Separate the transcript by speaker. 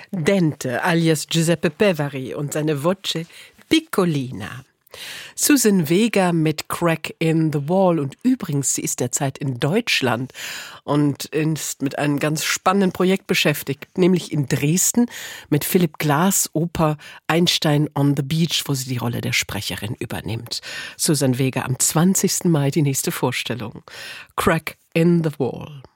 Speaker 1: Dente alias Giuseppe Pevari und seine Voce Piccolina. Susan Vega mit Crack in the Wall. Und übrigens, sie ist derzeit in Deutschland und ist mit einem ganz spannenden Projekt beschäftigt, nämlich in Dresden mit Philipp Glass Oper Einstein on the Beach, wo sie die Rolle der Sprecherin übernimmt. Susan Vega am 20. Mai die nächste Vorstellung. Crack in the Wall.